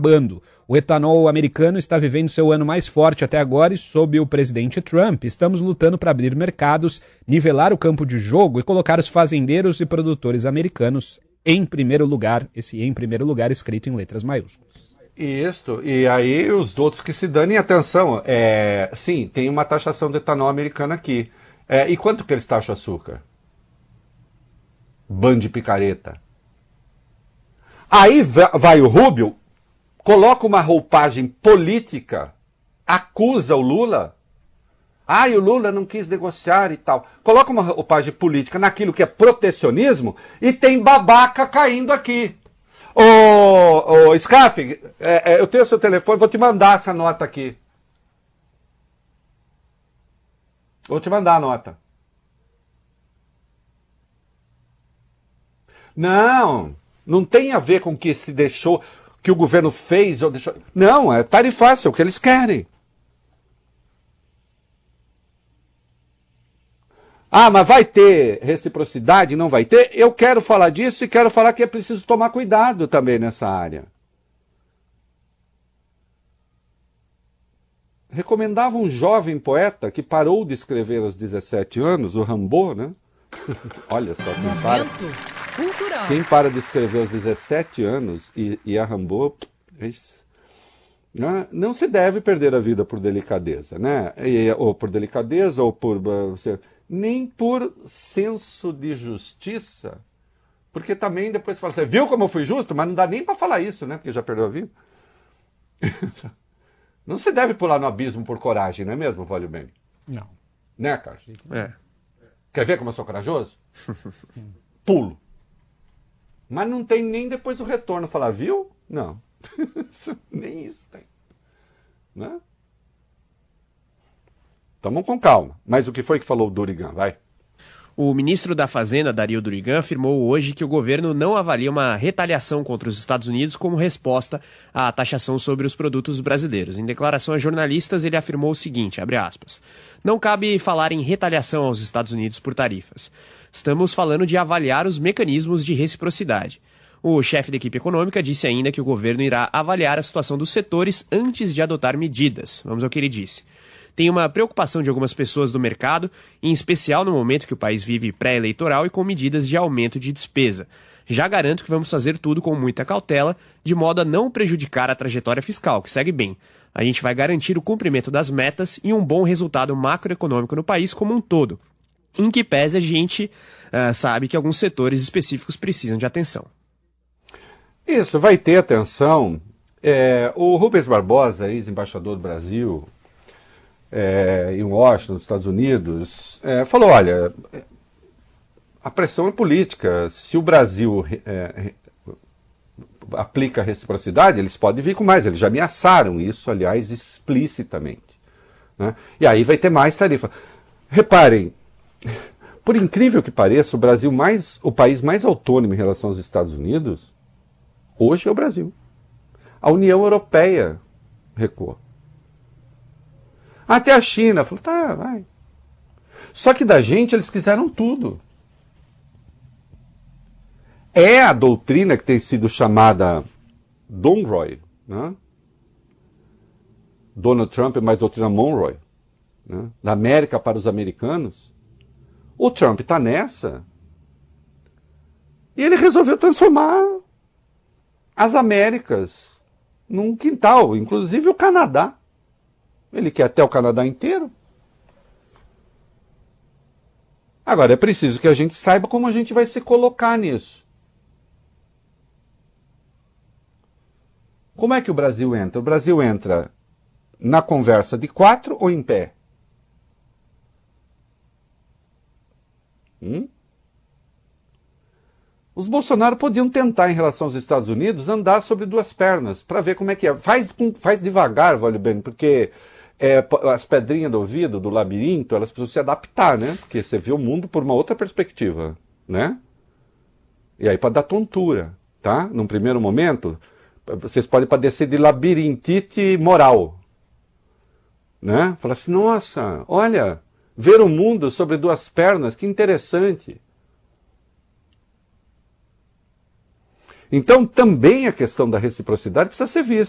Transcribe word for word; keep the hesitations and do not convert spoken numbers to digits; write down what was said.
acabando. O etanol americano está vivendo seu ano mais forte até agora e, sob o presidente Trump, estamos lutando para abrir mercados, nivelar o campo de jogo e colocar os fazendeiros e produtores americanos em primeiro lugar, esse em primeiro lugar escrito em letras maiúsculas. Isso, e aí os outros que se danem, atenção, é, sim, tem uma taxação de etanol americano aqui. É, e quanto que eles taxam açúcar? Bando de picareta. Aí vai o Rubio, coloca uma roupagem política, acusa o Lula. Ah, e o Lula não quis negociar e tal. Coloca uma roupagem política naquilo que é protecionismo e tem babaca caindo aqui. Ô, ô Scaff, é, é, eu tenho seu telefone, vou te mandar essa nota aqui. Vou te mandar a nota. Não, não tem a ver com o que se deixou, que o governo fez ou deixou. Não, é tarifácio, é o que eles querem. Ah, mas vai ter reciprocidade? Não vai ter? Eu quero falar disso e quero falar que é preciso tomar cuidado também nessa área. Recomendava um jovem poeta que parou de escrever aos dezessete anos, o Rimbaud, né? Olha só, quem para, quem para de escrever aos dezessete anos e, e a Rimbaud, não, não se deve perder a vida por delicadeza, né? E, ou por delicadeza, ou por... Você, nem por senso de justiça, porque também depois você fala, você viu como eu fui justo? Mas não dá nem para falar isso, né? Porque já perdeu a vida. Não se deve pular no abismo por coragem, não é mesmo, Valio Bene? Não. Né, Carlos? É. Quer ver como eu sou corajoso? Pulo. Mas não tem nem depois o retorno. Falar, viu? Não. Nem isso tem. Né? Tamo com calma. Mas o que foi que falou o Durigan? Vai. O ministro da Fazenda, Dario Durigan, afirmou hoje que o governo não avalia uma retaliação contra os Estados Unidos como resposta à taxação sobre os produtos brasileiros. Em declaração a jornalistas, ele afirmou o seguinte, abre aspas, não cabe falar em retaliação aos Estados Unidos por tarifas. Estamos falando de avaliar os mecanismos de reciprocidade. O chefe da equipe econômica disse ainda que o governo irá avaliar a situação dos setores antes de adotar medidas. Vamos ao que ele disse. Tem uma preocupação de algumas pessoas do mercado, em especial no momento que o país vive pré-eleitoral e com medidas de aumento de despesa. Já garanto que vamos fazer tudo com muita cautela, de modo a não prejudicar a trajetória fiscal, que segue bem. A gente vai garantir o cumprimento das metas e um bom resultado macroeconômico no país como um todo, em que pese a gente uh, sabe que alguns setores específicos precisam de atenção. Isso, vai ter atenção. É, o Rubens Barbosa, ex-embaixador do Brasil... É, em Washington, nos Estados Unidos, é, falou, olha, a pressão é política. Se o Brasil é, aplica reciprocidade, eles podem vir com mais. Eles já ameaçaram isso, aliás, explicitamente. Né? E aí vai ter mais tarifa. Reparem, por incrível que pareça, o Brasil mais, o país mais autônomo em relação aos Estados Unidos, hoje é o Brasil. A União Europeia recuou. Até a China falou, tá, vai. Só que da gente eles quiseram tudo. É a doutrina que tem sido chamada Monroe, né? Donald Trump é mais doutrina Monroe, né? Da América para os americanos. O Trump está nessa. E ele resolveu transformar as Américas num quintal, inclusive o Canadá. Ele quer até o Canadá inteiro. Agora, é preciso que a gente saiba como a gente vai se colocar nisso. Como é que o Brasil entra? O Brasil entra na conversa de quatro ou em pé? Hum? Os Bolsonaro podiam tentar, em relação aos Estados Unidos, andar sobre duas pernas, para ver como é que é. Faz, faz devagar, Valio Bene, porque... É, as pedrinhas do ouvido, do labirinto, elas precisam se adaptar, né? Porque você vê o mundo por uma outra perspectiva, né? E aí pode dar tontura, tá? Num primeiro momento, vocês podem padecer de labirintite moral, né? Falar assim, nossa, olha, ver o mundo sobre duas pernas, que interessante. Então, também a questão da reciprocidade precisa ser vista.